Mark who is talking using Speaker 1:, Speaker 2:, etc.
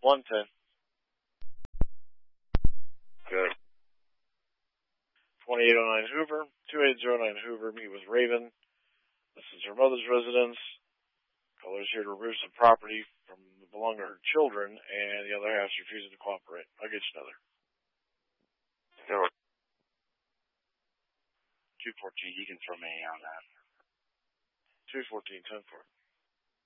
Speaker 1: 110.
Speaker 2: Good.
Speaker 1: 2809 Hoover, 2809 Hoover, meet with Raven. This is her mother's residence. Caller's here to remove some property from belong to her children, and the other half's refusing to cooperate. I'll get you another.
Speaker 2: Zero. 214, you can throw me on that.
Speaker 1: 214, 10 for it.